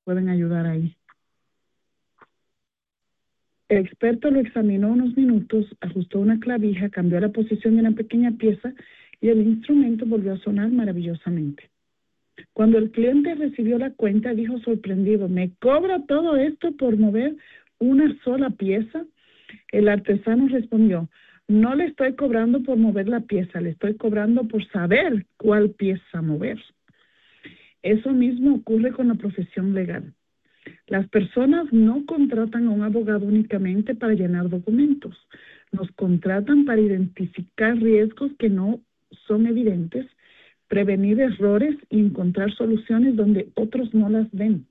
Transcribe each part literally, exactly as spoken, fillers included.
pueden ayudar ahí. El experto lo examinó unos minutos, ajustó una clavija, cambió la posición de una pequeña pieza y el instrumento volvió a sonar maravillosamente. Cuando el cliente recibió la cuenta, dijo sorprendido, ¿me cobra todo esto por mover una sola pieza? El artesano respondió, no le estoy cobrando por mover la pieza, le estoy cobrando por saber cuál pieza mover. Eso mismo ocurre con la profesión legal. Las personas no contratan a un abogado únicamente para llenar documentos. Nos contratan para identificar riesgos que no son evidentes, prevenir errores y encontrar soluciones donde otros no las ven.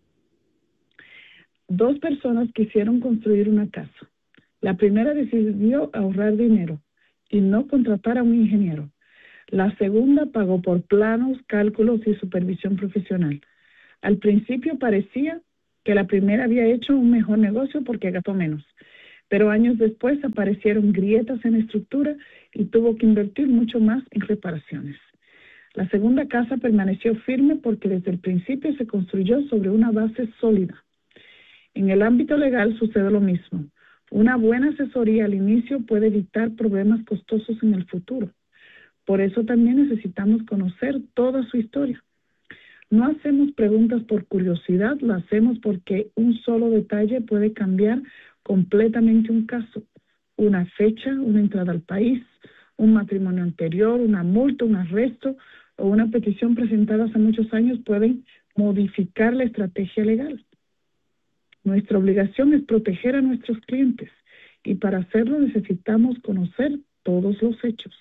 Dos personas quisieron construir una casa. La primera decidió ahorrar dinero y no contratar a un ingeniero. La segunda pagó por planos, cálculos y supervisión profesional. Al principio parecía que la primera había hecho un mejor negocio porque gastó menos, pero años después aparecieron grietas en la estructura y tuvo que invertir mucho más en reparaciones. La segunda casa permaneció firme porque desde el principio se construyó sobre una base sólida. En el ámbito legal sucede lo mismo. Una buena asesoría al inicio puede evitar problemas costosos en el futuro. Por eso también necesitamos conocer toda su historia. No hacemos preguntas por curiosidad, lo hacemos porque un solo detalle puede cambiar completamente un caso. Una fecha, una entrada al país, un matrimonio anterior, una multa, un arresto o una petición presentada hace muchos años pueden modificar la estrategia legal. Nuestra obligación es proteger a nuestros clientes y para hacerlo necesitamos conocer todos los hechos.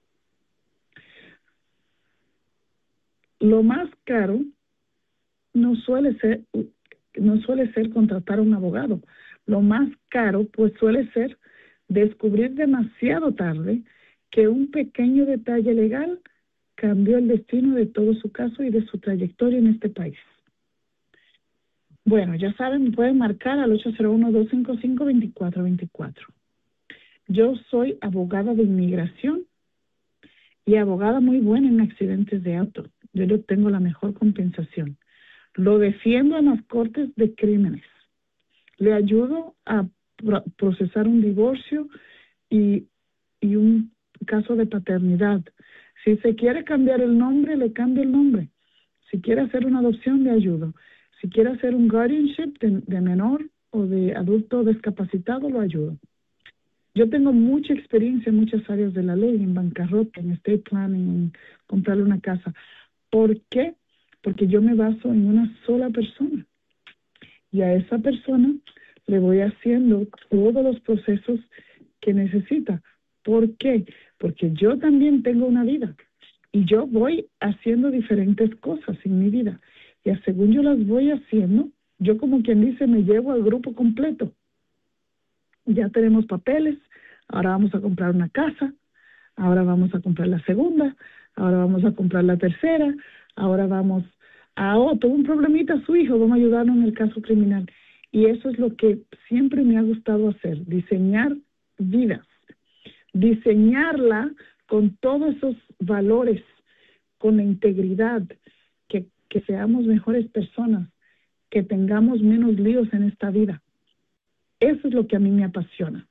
Lo más caro no suele ser, no suele ser contratar a un abogado. Lo más caro pues suele ser descubrir demasiado tarde que un pequeño detalle legal cambió el destino de todo su caso y de su trayectoria en este país. Bueno, ya saben, me pueden marcar al ocho cero uno, dos cinco cinco, dos cuatro dos cuatro. Yo soy abogada de inmigración y abogada muy buena en accidentes de auto. Yo le tengo la mejor compensación. Lo defiendo en las cortes de crímenes. Le ayudo a pro procesar un divorcio y, y un caso de paternidad. Si se quiere cambiar el nombre, le cambio el nombre. Si quiere hacer una adopción, le ayudo. Si quiere hacer un guardianship de, de menor o de adulto discapacitado, lo ayudo. Yo tengo mucha experiencia en muchas áreas de la ley, en bancarrota, en estate planning, en comprarle una casa. ¿Por qué? Porque yo me baso en una sola persona. Y a esa persona le voy haciendo todos los procesos que necesita. ¿Por qué? Porque yo también tengo una vida. Y yo voy haciendo diferentes cosas en mi vida. Y según yo las voy haciendo, yo como quien dice, me llevo al grupo completo. Ya tenemos papeles, ahora vamos a comprar una casa, ahora vamos a comprar la segunda, ahora vamos a comprar la tercera, ahora vamos a, oh, tuvo un problemita a su hijo, vamos a ayudarnos en el caso criminal. Y eso es lo que siempre me ha gustado hacer, diseñar vidas, diseñarla con todos esos valores, con la integridad, que, que seamos mejores personas, que tengamos menos líos en esta vida. Eso es lo que a mí me apasiona.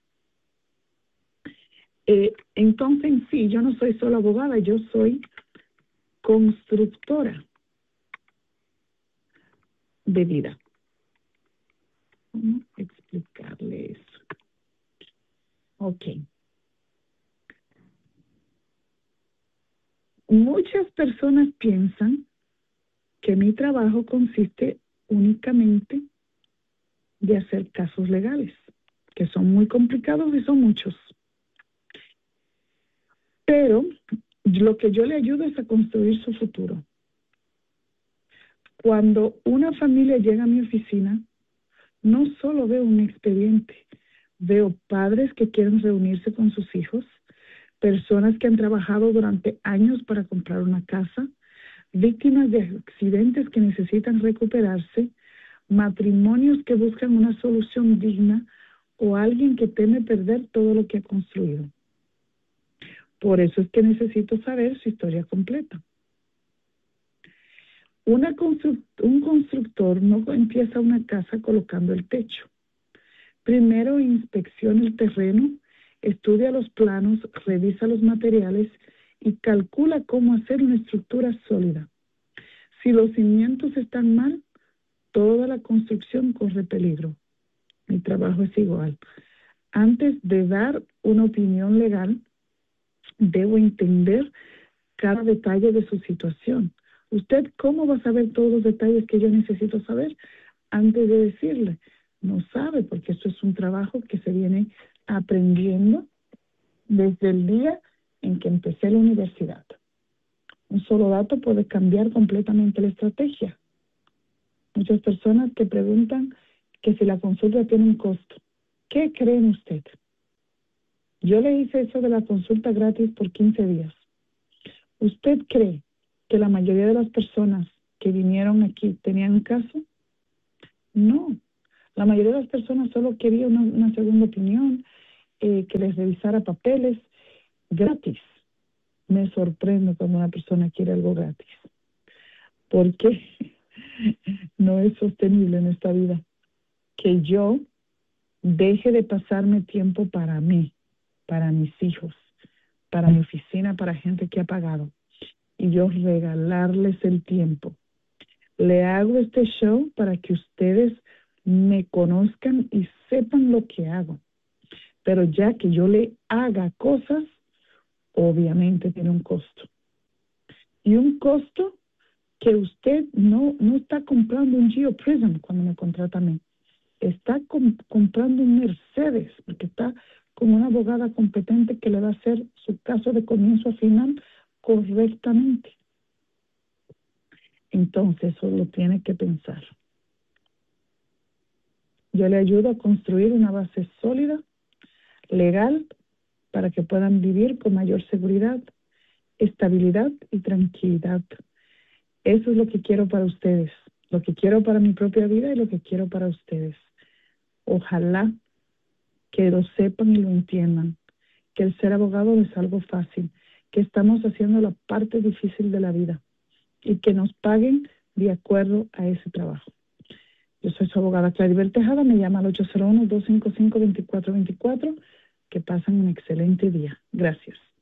Eh, entonces, sí, yo no soy solo abogada, yo soy constructora de vida. ¿Cómo explicarle eso? Ok. Muchas personas piensan que mi trabajo consiste únicamente de hacer casos legales, que son muy complicados y son muchos. Pero lo que yo le ayudo es a construir su futuro. Cuando una familia llega a mi oficina, no solo veo un expediente, veo padres que quieren reunirse con sus hijos, personas que han trabajado durante años para comprar una casa, víctimas de accidentes que necesitan recuperarse, matrimonios que buscan una solución digna o alguien que teme perder todo lo que ha construido. Por eso es que necesito saber su historia completa. Una constru- un constructor no empieza una casa colocando el techo. Primero inspecciona el terreno, estudia los planos, revisa los materiales y calcula cómo hacer una estructura sólida. Si los cimientos están mal, toda la construcción corre peligro. Mi trabajo es igual. Antes de dar una opinión legal, debo entender cada detalle de su situación. ¿Usted cómo va a saber todos los detalles que yo necesito saber antes de decirle? No sabe, porque esto es un trabajo que se viene aprendiendo desde el día en que empecé la universidad. Un solo dato puede cambiar completamente la estrategia. Muchas personas que preguntan que si la consulta tiene un costo. ¿Qué creen usted? Yo le hice eso de la consulta gratis por quince días. ¿Usted cree que la mayoría de las personas que vinieron aquí tenían un caso? No. La mayoría de las personas solo quería una, una segunda opinión, eh, que les revisara papeles gratis. Me sorprende cuando una persona quiere algo gratis. Porque no es sostenible en esta vida que yo deje de pasarme tiempo para mí, para mis hijos, para mi oficina, para gente que ha pagado, y yo regalarles el tiempo. Le hago este show para que ustedes me conozcan y sepan lo que hago. Pero ya que yo le haga cosas, obviamente tiene un costo. Y un costo que usted no, no está comprando un Geo Prism cuando me contrata a mí. Está comp comprando un Mercedes, porque está con una abogada competente que le va a hacer su caso de comienzo a final correctamente. Entonces, eso lo tiene que pensar. Yo le ayudo a construir una base sólida, legal, para que puedan vivir con mayor seguridad, estabilidad y tranquilidad. Eso es lo que quiero para ustedes, lo que quiero para mi propia vida y lo que quiero para ustedes. Ojalá que lo sepan y lo entiendan, que el ser abogado no es algo fácil, que estamos haciendo la parte difícil de la vida y que nos paguen de acuerdo a ese trabajo. Yo soy su abogada Claribel Tejada, me llama al ocho cero uno, dos cinco cinco, dos cuatro dos cuatro. Que pasen un excelente día. Gracias.